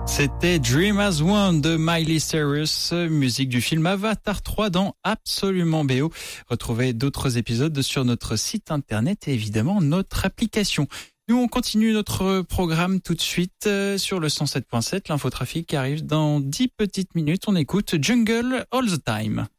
C'était Dream as One de Miley Cyrus, musique du film Avatar 3 dans Absolument BO. Retrouvez d'autres épisodes sur notre site internet et évidemment notre application. Nous, on continue notre programme tout de suite sur le 107.7. L'infotrafic arrive dans 10 petites minutes. On écoute Jungle All the Time.